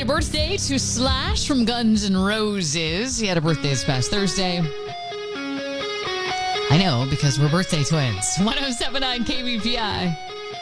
birthday to Slash from Guns N' Roses. He had a birthday this past Thursday. I know, because we're birthday twins. 107.9 KBPI.